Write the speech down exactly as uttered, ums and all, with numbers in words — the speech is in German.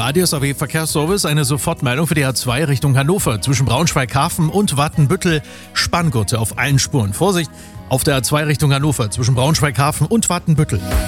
Radius A W Verkehrsservice, eine Sofortmeldung für die A zwei Richtung Hannover. Zwischen Braunschweig-Hafen und Watenbüttel Spanngurte auf allen Spuren. Vorsicht auf der A zwei Richtung Hannover zwischen Braunschweig-Hafen und Watenbüttel.